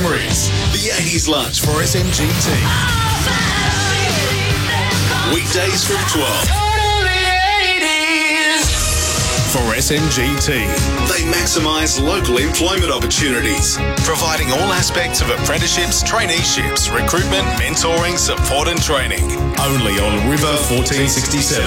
memories. The 80s lunch for SMGT. Weekdays from 12. For SMGT, they maximise local employment opportunities, providing all aspects of apprenticeships, traineeships, recruitment, mentoring, support and training. Only on River 1467.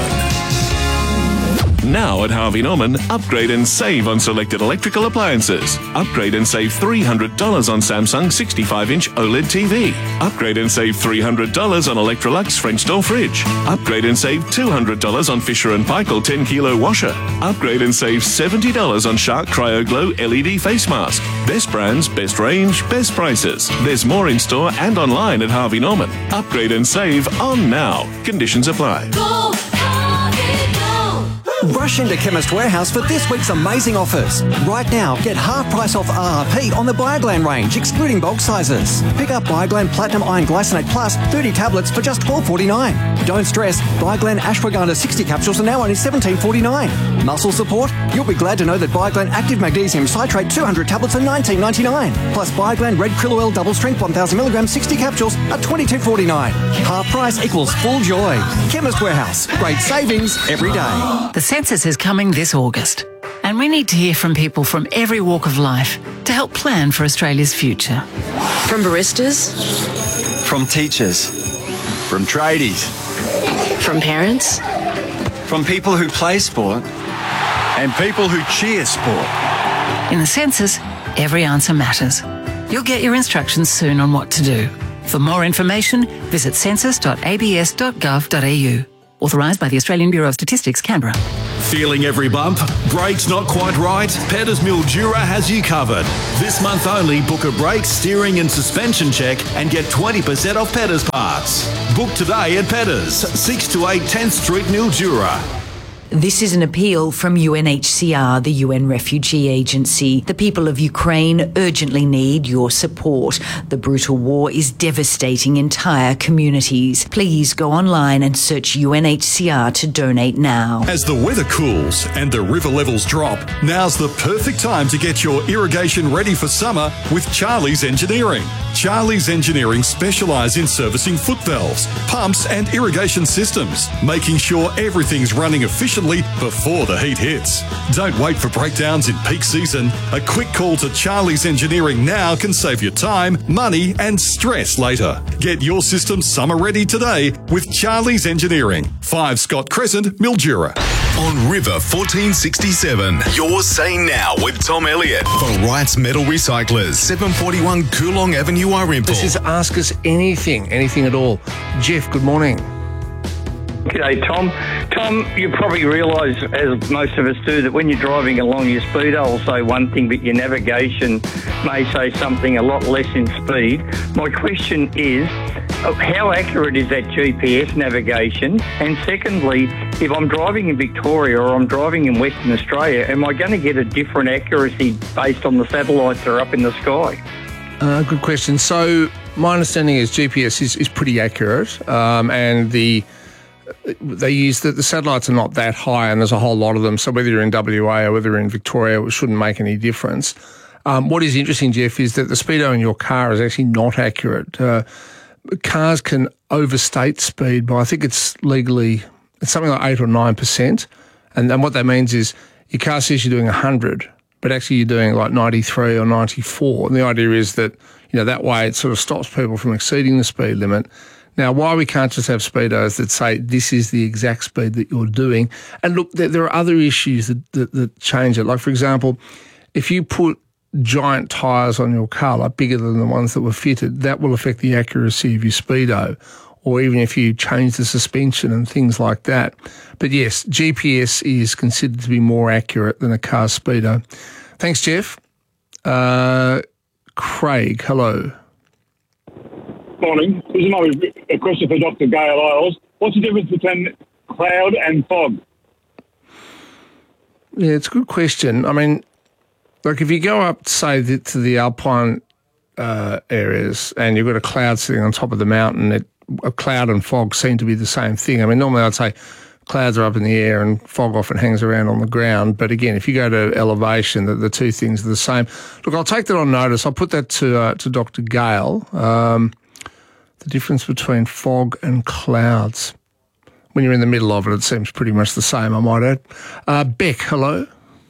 Now at Harvey Norman, upgrade and save on selected electrical appliances. Upgrade and save $300 on Samsung 65-inch OLED TV. Upgrade and save $300 on Electrolux French door fridge. Upgrade and save $200 on Fisher & Paykel 10-kilo washer. Upgrade and save $70 on Shark Cryo Glow LED face mask. Best brands, best range, best prices. There's more in store and online at Harvey Norman. Upgrade and save on now. Conditions apply. Go, Harvey, go. Rush into Chemist Warehouse for this week's amazing offers. Right now, get half price off RRP on the Bioglan range, excluding bulk sizes. Pick up Bioglan Platinum Iron Glycinate Plus 30 tablets for just $12.49. Don't stress, Bioglan Ashwagandha 60 capsules are now only $17.49. Muscle support? You'll be glad to know that Bioglan Active Magnesium Citrate 200 tablets are $19.99. Plus Bioglan Red Krill Oil Double Strength 1000 milligrams 60 capsules are $22.49. Half price equals full joy. Chemist Warehouse. Great savings every day. The census is coming this August, and we need to hear from people from every walk of life to help plan for Australia's future. From baristas, From teachers, from tradies, from parents, from people who play sport, and people who cheer sport. In the census, every answer matters. You'll get your instructions soon on what to do. For more information, visit census.abs.gov.au. Authorised by the Australian Bureau of Statistics, Canberra. Feeling every bump? Brakes not quite right? Petters Mildura has you covered. This month only, book a brake, steering and suspension check and get 20% off Petters parts. Book today at Petters, 6 to 8 10th Street, Mildura. This is an appeal from UNHCR, the UN Refugee Agency. The people of Ukraine urgently need your support. The brutal war is devastating entire communities. Please go online and search UNHCR to donate now. As the weather cools and the river levels drop, now's the perfect time to get your irrigation ready for summer with Charlie's Engineering. Charlie's Engineering specialise in servicing foot valves, pumps and irrigation systems, making sure everything's running efficiently before the heat hits. Don't wait for breakdowns in peak season. A quick call to Charlie's Engineering now can save you time, money and stress later. Get your system summer ready today with Charlie's Engineering. 5 Scott Crescent, Mildura. On River 1467, you're saying now with Tom Elliott for Wright's Metal Recyclers, 741 Coolong Avenue, Arimpool. This is Ask Us Anything at all. Jeff, good morning. G'day, Tom. Tom, you probably realise, as most of us do, that when you're driving along, your speedo will say one thing, but your navigation may say something a lot less in speed. My question is, how accurate is that GPS navigation? And secondly, if I'm driving in Victoria or I'm driving in Western Australia, am I going to get a different accuracy based on the satellites that are up in the sky? Good question. So my understanding is GPS is pretty accurate, and they use the satellites are not that high, and there's a whole lot of them. So whether you're in WA or whether you're in Victoria, it shouldn't make any difference. What is interesting, Jeff, is that the speedo in your car is actually not accurate. Cars can overstate speed by, I think it's legally, it's something like 8 or 9%. And what that means is your car says you're doing 100, but actually you're doing like 93 or 94. And the idea is that, that way it sort of stops people from exceeding the speed limit. Now, why we can't just have speedos that say this is the exact speed that you're doing? And look, there are other issues that change it. Like, for example, if you put giant tyres on your car, like bigger than the ones that were fitted, that will affect the accuracy of your speedo, or even if you change the suspension and things like that. But yes, GPS is considered to be more accurate than a car speedo. Thanks, Jeff. Craig, hello. Morning. This is a question for Dr. Gail Isles. What's the difference between cloud and fog? Yeah, it's a good question. I mean, like if you go up, say, to the alpine areas and you've got a cloud sitting on top of the mountain, a cloud and fog seem to be the same thing. I mean, normally I'd say clouds are up in the air and fog often hangs around on the ground. But again, if you go to elevation, the two things are the same. Look, I'll take that on notice. I'll put that to Dr. Gale. The difference between fog and clouds. When you're in the middle of it, it seems pretty much the same, I might add. Beck, hello.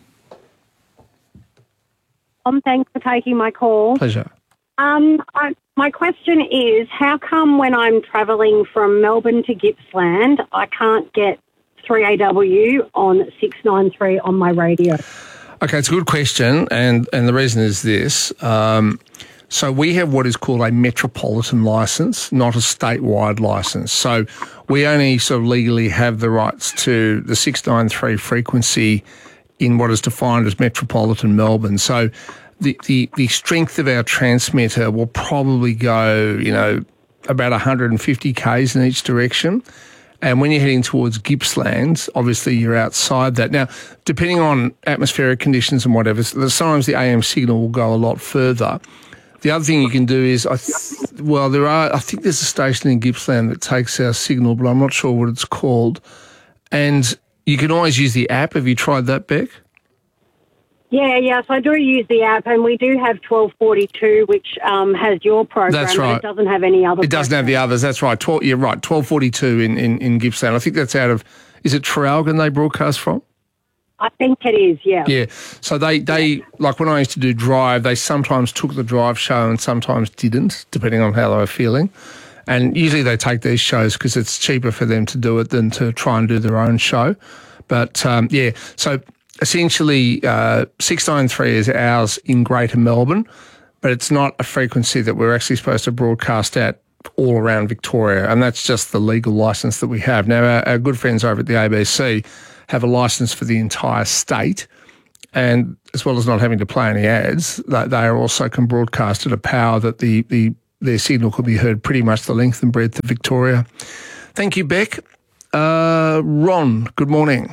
Thanks for taking my call. Pleasure. My question is, how come when I'm travelling from Melbourne to Gippsland, I can't get 3AW on 693 on my radio? Okay, it's a good question, and the reason is this. So we have what is called a metropolitan licence, not a statewide licence. So we only sort of legally have the rights to the 693 frequency in what is defined as metropolitan Melbourne. So the strength of our transmitter will probably go, about 150 k's in each direction. And when you're heading towards Gippsland, obviously you're outside that. Now, depending on atmospheric conditions and whatever, sometimes the AM signal will go a lot further. The other thing you can do is, I think there's a station in Gippsland that takes our signal, but I'm not sure what it's called. And you can always use the app. Have you tried that, Beck? Yes, I do use the app, and we do have 1242, which has your program. That's right. But it doesn't have any other. It doesn't have the others. That's right. You're right. 1242 in Gippsland. I think that's out of. Is it Traralgon they broadcast from? I think it is. Yeah. Yeah. So they like when I used to do Drive, they sometimes took the Drive show and sometimes didn't, depending on how they were feeling. And usually they take these shows because it's cheaper for them to do it than to try and do their own show. But so. Essentially, 693 is ours in Greater Melbourne, but it's not a frequency that we're actually supposed to broadcast at all around Victoria, and that's just the legal licence that we have. Now, our good friends over at the ABC have a licence for the entire state, and as well as not having to play any ads, they also can broadcast at a power that their signal could be heard pretty much the length and breadth of Victoria. Thank you, Beck. Ron, good morning.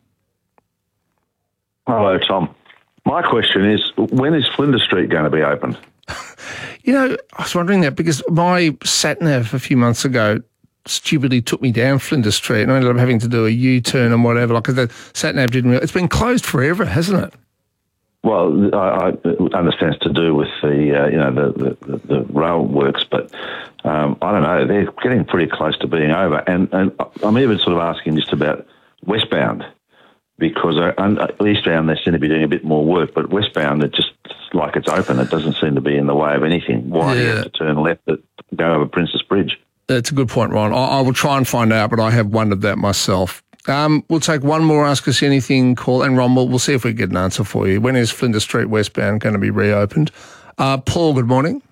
Hello, Tom. My question is, when is Flinders Street going to be opened? I was wondering that because my sat-nav a few months ago stupidly took me down Flinders Street and I ended up having to do a U-turn and whatever. Because the sat-nav didn't really... It's been closed forever, hasn't it? Well, I understand it's to do with the rail works, but I don't know. They're getting pretty close to being over. And I'm even sort of asking just about westbound. Because eastbound they seem to be doing a bit more work, but westbound it's just like it's open. It doesn't seem to be in the way of anything. Why do you have to turn left to go over Princess Bridge? That's a good point, Ron. I will try and find out, but I have wondered that myself. We'll take one more Ask Us Anything call, and Ron, we'll see if we can get an answer for you. When is Flinders Street westbound going to be reopened? Paul, good morning.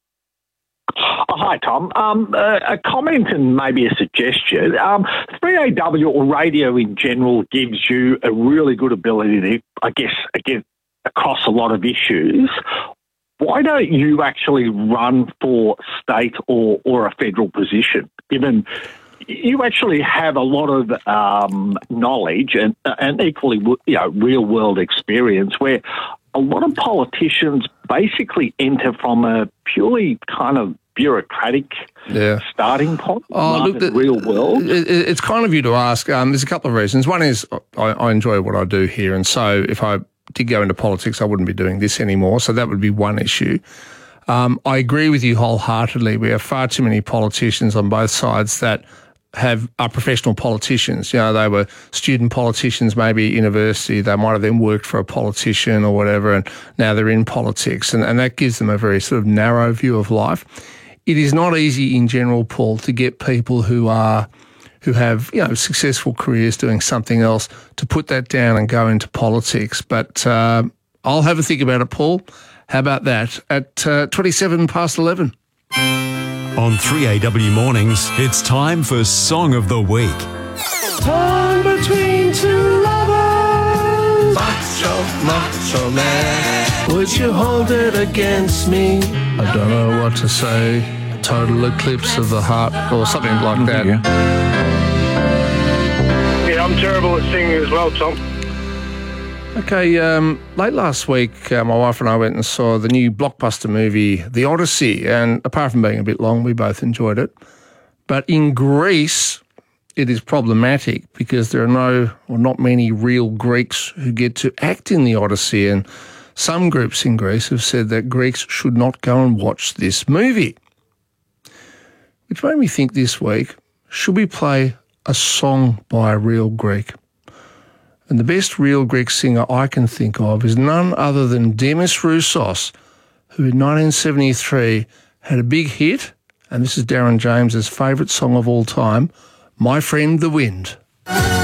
Hi, Tom. A comment and maybe a suggestion. 3AW or radio in general gives you a really good ability to, I guess, again, across a lot of issues. Why don't you actually run for state or a federal position, given you actually have a lot of knowledge and equally real-world experience where a lot of politicians basically enter from a purely kind of bureaucratic starting point rather than real world? It's kind of you to ask. There's a couple of reasons. One is I enjoy what I do here, and so if I did go into politics, I wouldn't be doing this anymore, so that would be one issue. I agree with you wholeheartedly. We have far too many politicians on both sides that are professional politicians. They were student politicians, maybe at university. They might have then worked for a politician or whatever, and now they're in politics, and that gives them a very sort of narrow view of life. It is not easy in general, Paul, to get people who have successful careers doing something else to put that down and go into politics. But I'll have a think about it, Paul. How about that? At 27 past 11. On 3AW Mornings, it's time for Song of the Week. Torn between two lovers. Macho man, would you hold it against me? I don't know what to say. Total eclipse of the heart or something like that. Yeah, I'm terrible at singing as well, Tom. Okay, late last week, my wife and I went and saw the new blockbuster movie, The Odyssey, and apart from being a bit long, we both enjoyed it. But in Greece, it is problematic because there are not many real Greeks who get to act in the Odyssey, and some groups in Greece have said that Greeks should not go and watch this movie. Which made me think this week, should we play a song by a real Greek? And the best real Greek singer I can think of is none other than Demis Roussos, who in 1973 had a big hit, and this is Darren James's favourite song of all time, My Friend the Wind.